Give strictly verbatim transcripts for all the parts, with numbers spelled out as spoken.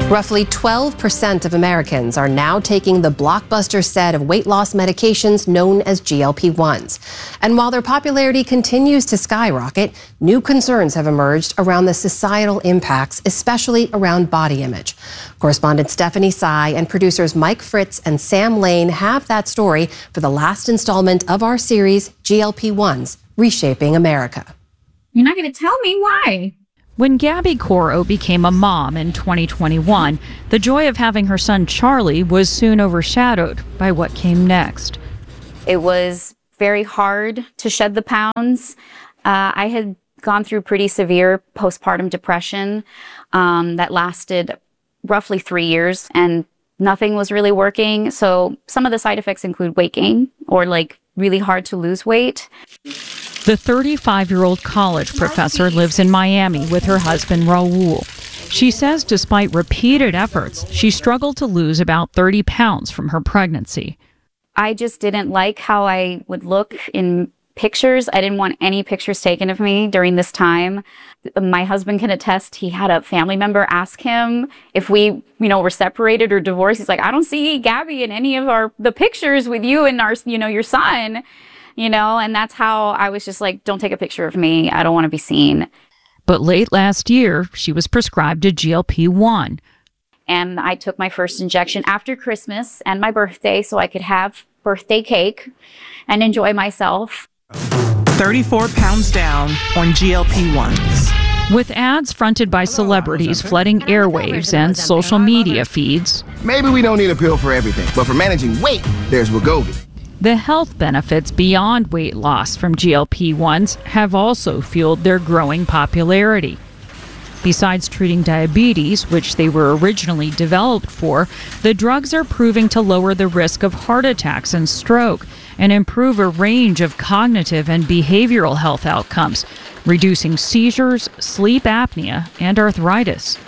Roughly twelve percent of Americans are now taking the blockbuster set of weight loss medications known as G L P ones. And while their popularity continues to skyrocket, new concerns have emerged around the societal impacts, especially around body image. Correspondent Stephanie Tsai and producers Mike Fritz and Sam Lane have that story for the last installment of our series, G L P ones, Reshaping America. You're not going to tell me why. When Gabby Coro became a mom in twenty twenty-one, the joy of having her son Charlie was soon overshadowed by what came next. It was very hard to shed the pounds. Uh, I had gone through pretty severe postpartum depression um, that lasted roughly three years, and nothing was really working. So some of the side effects include weight gain or like really hard to lose weight. The thirty-five-year-old college professor lives in Miami with her husband, Raul. She says despite repeated efforts, she struggled to lose about thirty pounds from her pregnancy. I just didn't like how I would look in pictures. I didn't want any pictures taken of me during this time. My husband can attest, he had a family member ask him if we, you know, were separated or divorced. He's like, I don't see Gabby in any of our the pictures with you and our, you know, your son. You know, and that's how I was just like, don't take a picture of me. I don't want to be seen. But late last year, she was prescribed a G L P one. And I took my first injection after Christmas and my birthday so I could have birthday cake and enjoy myself. thirty-four pounds down on G L P ones. With ads fronted by celebrities flooding airwaves and social media feeds. Maybe we don't need a pill for everything, but for managing weight, there's Wegovy. The health benefits beyond weight loss from G L P ones have also fueled their growing popularity. Besides treating diabetes, which they were originally developed for, the drugs are proving to lower the risk of heart attacks and stroke and improve a range of cognitive and behavioral health outcomes, reducing seizures, sleep apnea, and arthritis.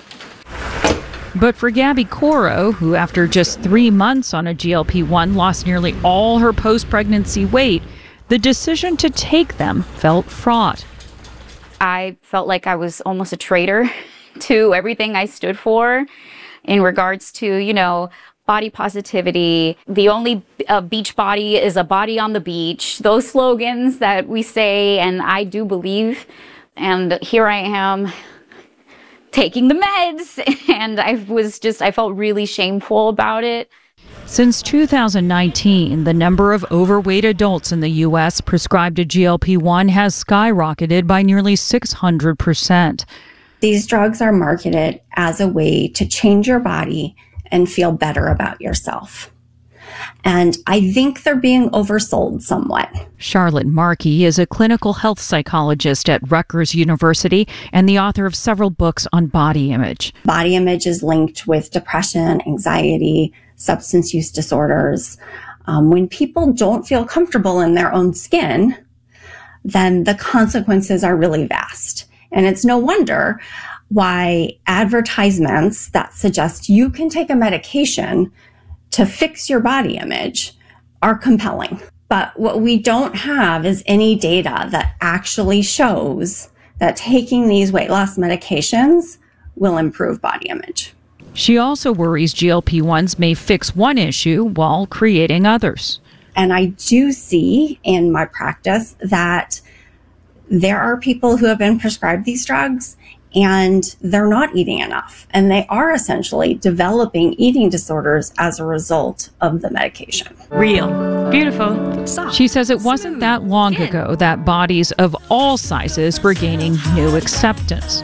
But for Gabby Coro, who after just three months on a G L P one lost nearly all her post-pregnancy weight, the decision to take them felt fraught. I felt like I was almost a traitor to everything I stood for in regards to, you know, body positivity. The only uh, beach body is a body on the beach. Those slogans that we say, and I do believe. And here I am, taking the meds, and I was just, I felt really shameful about it. Since two thousand nineteen, the number of overweight adults in the U S prescribed a G L P one has skyrocketed by nearly six hundred percent. These drugs are marketed as a way to change your body and feel better about yourself. And I think they're being oversold somewhat. Charlotte Markey is a clinical health psychologist at Rutgers University and the author of several books on body image. Body image is linked with depression, anxiety, substance use disorders. Um, when people don't feel comfortable in their own skin, then the consequences are really vast. And it's no wonder why advertisements that suggest you can take a medication to fix your body image are compelling. But what we don't have is any data that actually shows that taking these weight loss medications will improve body image. She also worries G L P ones may fix one issue while creating others. And I do see in my practice that there are people who have been prescribed these drugs and they're not eating enough. And they are essentially developing eating disorders as a result of the medication. Real, beautiful, soft. She says it wasn't that long ago that bodies of all sizes were gaining new acceptance.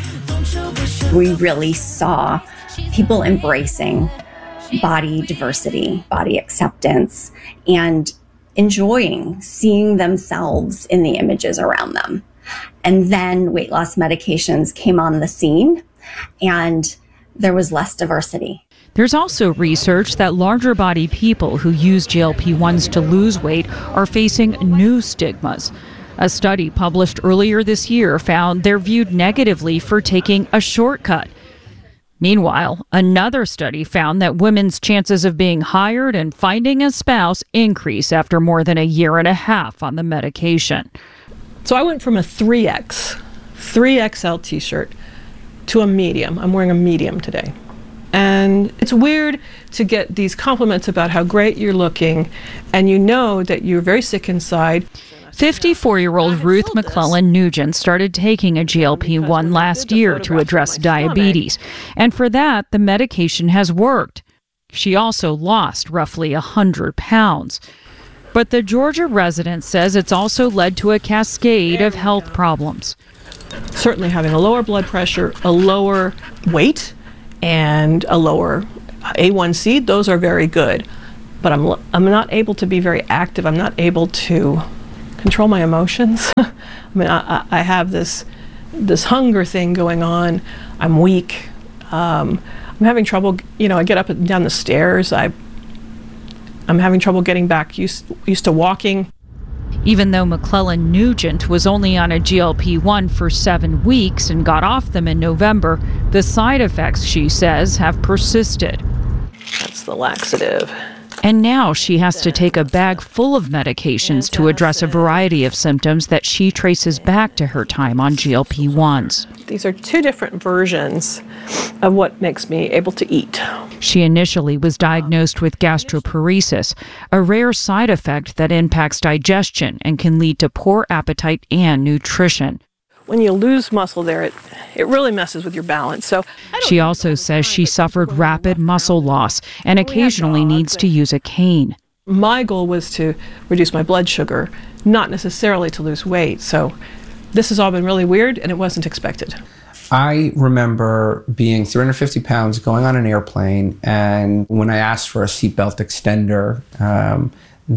We really saw people embracing body diversity, body acceptance, and enjoying seeing themselves in the images around them. And then weight loss medications came on the scene and there was less diversity. There's also research that larger body people who use G L P ones to lose weight are facing new stigmas. A study published earlier this year found they're viewed negatively for taking a shortcut. Meanwhile, another study found that women's chances of being hired and finding a spouse increase after more than a year and a half on the medication. So I went from a three X, three X L t-shirt to a medium. I'm wearing a medium today. And it's weird to get these compliments about how great you're looking, and you know that you're very sick inside. fifty-four-year-old Ruth McClellan Nugent started taking a G L P one last year to address diabetes, and for that, the medication has worked. She also lost roughly one hundred pounds. But the Georgia resident says it's also led to a cascade of health problems. Certainly having a lower blood pressure, a lower weight, and a lower A one C, those are very good. But I'm, I'm not able to be very active. I'm not able to control my emotions. I mean, I, I have this this hunger thing going on. I'm weak. Um, I'm having trouble, you know, I get up and down the stairs. I, I'm having trouble getting back used, used to walking. Even though McClellan Nugent was only on a G L P one for seven weeks and got off them in November, the side effects, she says, have persisted. That's the laxative. And now she has to take a bag full of medications to address a variety of symptoms that she traces back to her time on G L P ones. These are two different versions of what makes me able to eat. She initially was diagnosed with gastroparesis, a rare side effect that impacts digestion and can lead to poor appetite and nutrition. When you lose muscle there, it, it really messes with your balance. So she also says she suffered rapid muscle loss and occasionally needs to use a cane. My goal was to reduce my blood sugar, not necessarily to lose weight. So this has all been really weird, and it wasn't expected. I remember being three hundred fifty pounds, going on an airplane, and when I asked for a seatbelt extender, um,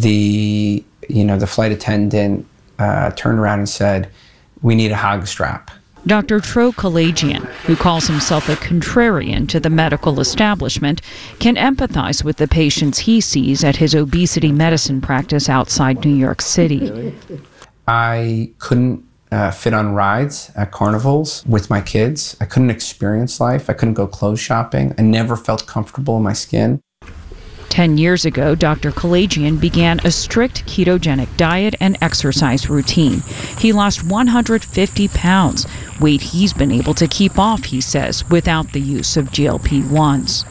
the you know the flight attendant uh, turned around and said, "We need a hog strap." Doctor Tro Kalajian, who calls himself a contrarian to the medical establishment, can empathize with the patients he sees at his obesity medicine practice outside New York City. I couldn't uh, fit on rides at carnivals with my kids. I couldn't experience life. I couldn't go clothes shopping. I never felt comfortable in my skin. Ten years ago, Doctor Kalajian began a strict ketogenic diet and exercise routine. He lost one hundred fifty pounds, weight he's been able to keep off, he says, without the use of G L P ones.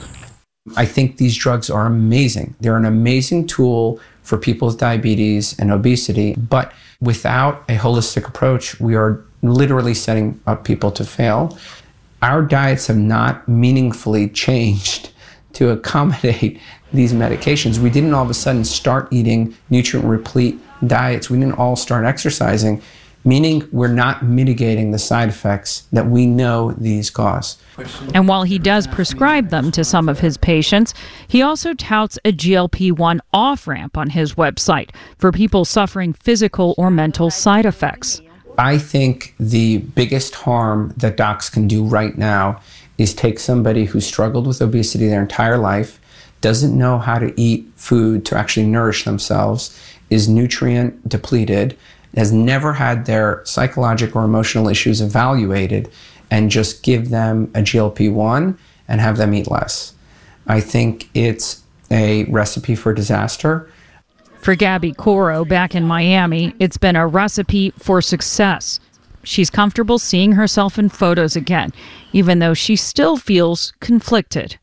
I think these drugs are amazing. They're an amazing tool for people with diabetes and obesity, but without a holistic approach, we are literally setting up people to fail. Our diets have not meaningfully changed to accommodate these medications. We didn't all of a sudden start eating nutrient-replete diets. We didn't all start exercising, meaning we're not mitigating the side effects that we know these cause. And while he does prescribe them to some of his patients, he also touts a G L P one off-ramp on his website for people suffering physical or mental side effects. I think the biggest harm that docs can do right now is take somebody who struggled with obesity their entire life, doesn't know how to eat food to actually nourish themselves, is nutrient depleted, has never had their psychological or emotional issues evaluated, and just give them a G L P one and have them eat less. I think it's a recipe for disaster. For Gabby Coro back in Miami, it's been a recipe for success. She's comfortable seeing herself in photos again, even though she still feels conflicted.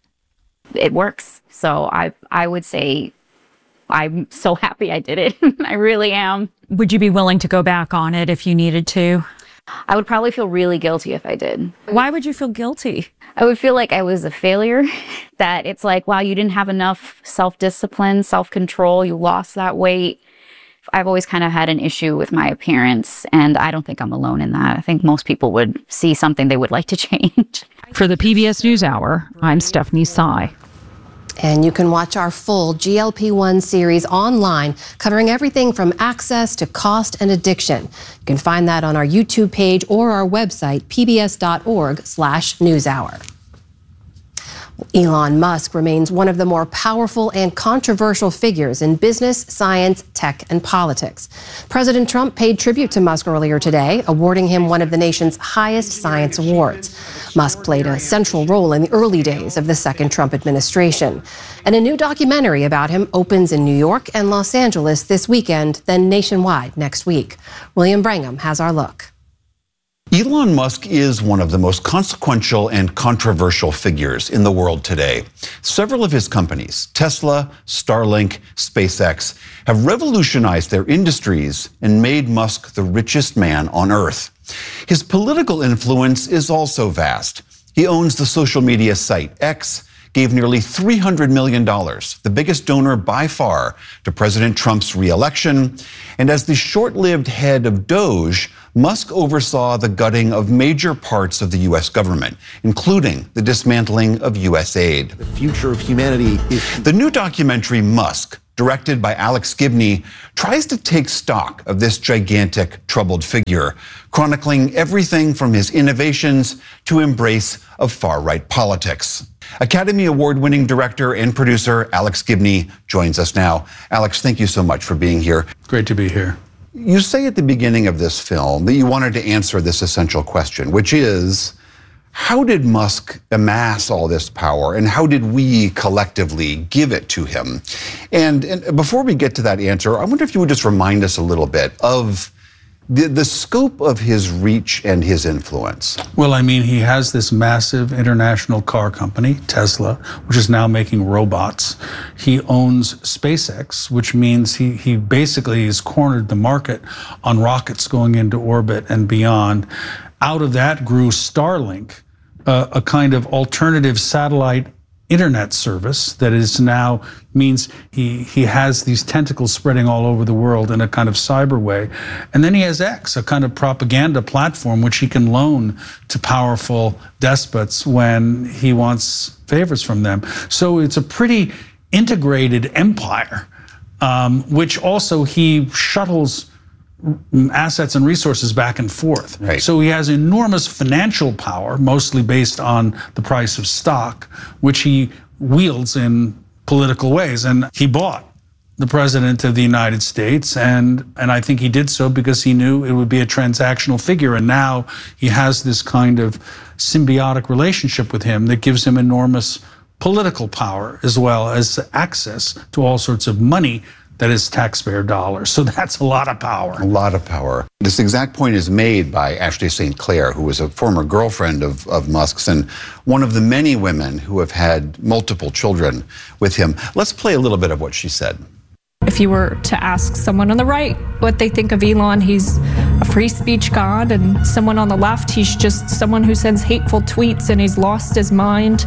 It works. So I I would say I'm so happy I did it. I really am. Would you be willing to go back on it if you needed to? I would probably feel really guilty if I did. Why would you feel guilty? I would feel like I was a failure, that it's like, wow, you didn't have enough self-discipline, self-control, you lost that weight. I've always kind of had an issue with my appearance, and I don't think I'm alone in that. I think most people would see something they would like to change. For the P B S NewsHour, I'm Stephanie Tsai. And you can watch our full G L P one series online, covering everything from access to cost and addiction. You can find that on our YouTube page or our website, p b s dot org slash newshour. Elon Musk remains one of the more powerful and controversial figures in business, science, tech, and politics. President Trump paid tribute to Musk earlier today, awarding him one of the nation's highest science awards. Musk played a central role in the early days of the second Trump administration. And a new documentary about him opens in New York and Los Angeles this weekend, then nationwide next week. William Brangham has our look. Elon Musk is one of the most consequential and controversial figures in the world today. Several of his companies, Tesla, Starlink, SpaceX, have revolutionized their industries and made Musk the richest man on Earth. His political influence is also vast. He owns the social media site X, gave nearly three hundred million dollars, the biggest donor by far, to President Trump's re-election. And as the short-lived head of Doge, Musk oversaw the gutting of major parts of the U S government, including the dismantling of U S aid. The future of humanity is... The new documentary, Musk, directed by Alex Gibney, tries to take stock of this gigantic, troubled figure, chronicling everything from his innovations to embrace of far-right politics. Academy Award-winning director and producer Alex Gibney joins us now. Alex, thank you so much for being here. Great to be here. You say at the beginning of this film that you wanted to answer this essential question, which is, how did Musk amass all this power, and how did we collectively give it to him? And, and before we get to that answer, I wonder if you would just remind us a little bit of the, the scope of his reach and his influence. Well, I mean, he has this massive international car company, Tesla, which is now making robots. He owns SpaceX, which means he, he basically has cornered the market on rockets going into orbit and beyond. Out of that grew Starlink, uh, a kind of alternative satellite internet service that is now means he he has these tentacles spreading all over the world in a kind of cyber way. And then he has X, a kind of propaganda platform which he can loan to powerful despots when he wants favors from them. So it's a pretty integrated empire, um, which also he shuttles assets and resources back and forth. Right. So he has enormous financial power, mostly based on the price of stock, which he wields in political ways. And he bought the president of the United States, and, and I think he did so because he knew it would be a transactional figure. And now he has this kind of symbiotic relationship with him that gives him enormous political power as well as access to all sorts of money that is taxpayer dollars. So that's a lot of power. A lot of power. This exact point is made by Ashley Saint Clair, who was a former girlfriend of, of Musk's and one of the many women who have had multiple children with him. Let's play a little bit of what she said. If you were to ask someone on the right what they think of Elon, he's a free speech god, and someone on the left, he's just someone who sends hateful tweets and he's lost his mind.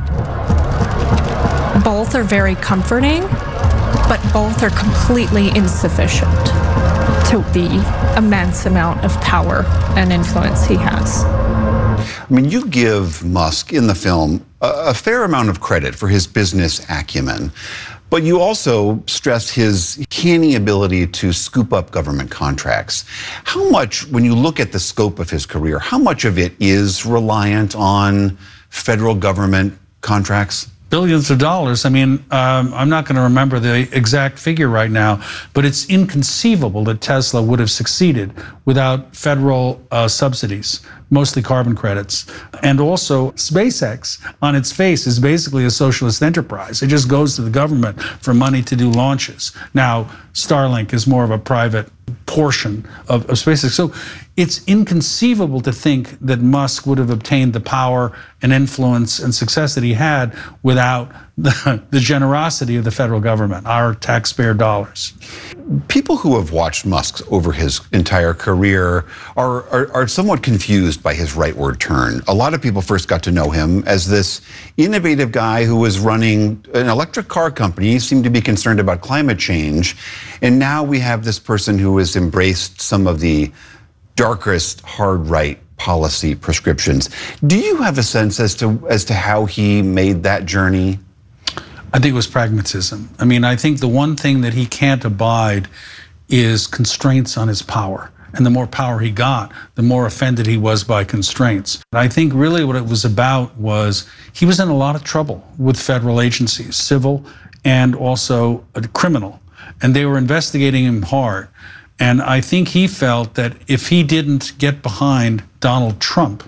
Both are very comforting, but both are completely insufficient to the immense amount of power and influence he has. I mean, you give Musk in the film a, a fair amount of credit for his business acumen, but you also stress his canny ability to scoop up government contracts. How much, when you look at the scope of his career, how much of it is reliant on federal government contracts? Billions of dollars. I mean, um, I'm not going to remember the exact figure right now, but it's inconceivable that Tesla would have succeeded without federal uh, subsidies, mostly carbon credits. And also, SpaceX, on its face, is basically a socialist enterprise. It just goes to the government for money to do launches. Now, Starlink is more of a private portion of, of SpaceX. So it's inconceivable to think that Musk would have obtained the power and influence and success that he had without the, the generosity of the federal government, our taxpayer dollars. People who have watched Musk over his entire career are, are, are somewhat confused by his rightward turn. A lot of people first got to know him as this innovative guy who was running an electric car company, seemed to be concerned about climate change. And now we have this person who has embraced some of the darkest hard right policy prescriptions. Do you have a sense as to as to how he made that journey? I think it was pragmatism. I mean, I think the one thing that he can't abide is constraints on his power. And the more power he got, the more offended he was by constraints. I think really what it was about was he was in a lot of trouble with federal agencies, civil and also criminal. And they were investigating him hard. And I think he felt that if he didn't get behind Donald Trump,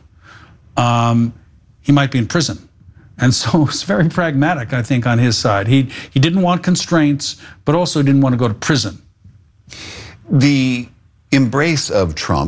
um, he might be in prison. And so it's very pragmatic, I think, on his side. He, he didn't want constraints, but also didn't want to go to prison. The embrace of Trump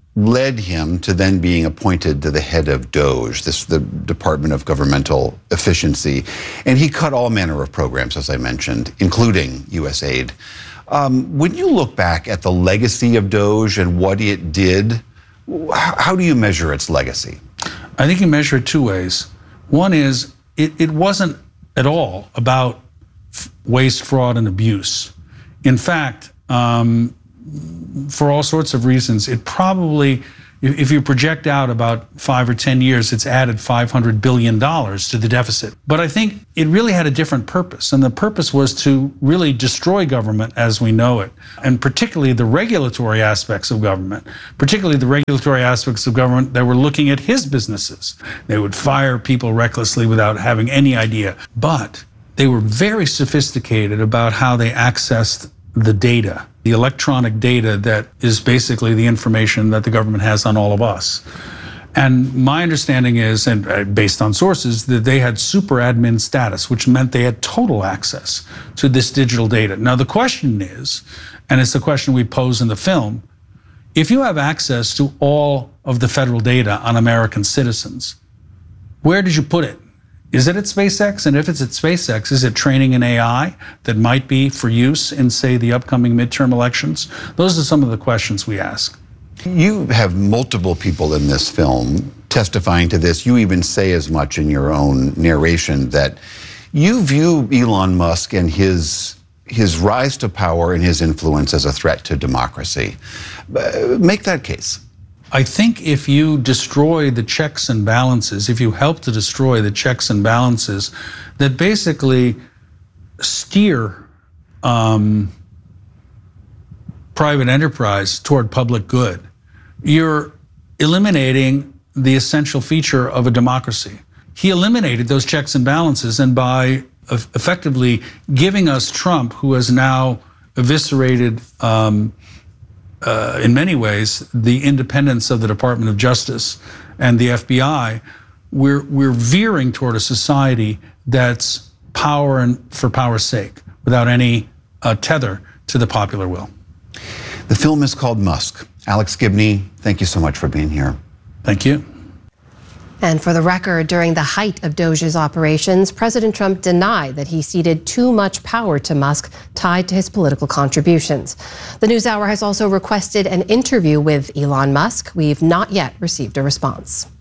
led him to then being appointed to the head of DOGE, this the Department of Governmental Efficiency, and he cut all manner of programs, as I mentioned, including U S aid. Um, when you look back at the legacy of DOGE and what it did, how do you measure its legacy? I think you measure it two ways. One is it, it wasn't at all about waste, fraud, and abuse. In fact, um, for all sorts of reasons, it probably, if you project out about five or ten years, it's added five hundred billion dollars to the deficit. But I think it really had a different purpose, and the purpose was to really destroy government as we know it, and particularly the regulatory aspects of government, particularly the regulatory aspects of government that were looking at his businesses. They would fire people recklessly without having any idea, but they were very sophisticated about how they accessed the data, the electronic data that is basically the information that the government has on all of us. And my understanding is, and based on sources, that they had super admin status, which meant they had total access to this digital data. Now, the question is, and it's the question we pose in the film, if you have access to all of the federal data on American citizens, where did you put it? Is it at SpaceX? And if it's at SpaceX, is it training an A I that might be for use in, say, the upcoming midterm elections? Those are some of the questions we ask. You have multiple people in this film testifying to this. You even say as much in your own narration that you view Elon Musk and his his rise to power and his influence as a threat to democracy. Make that case. I think if you destroy the checks and balances, if you help to destroy the checks and balances that basically steer um, private enterprise toward public good, you're eliminating the essential feature of a democracy. He eliminated those checks and balances, and by effectively giving us Trump, who has now eviscerated um, Uh, in many ways, the independence of the Department of Justice and the F B I, we're we're veering toward a society that's power and for power's sake, without any uh, tether to the popular will. The film is called Musk. Alex Gibney, thank you so much for being here. Thank you. And for the record, during the height of DOGE's operations, President Trump denied that he ceded too much power to Musk tied to his political contributions. The NewsHour has also requested an interview with Elon Musk. We've not yet received a response.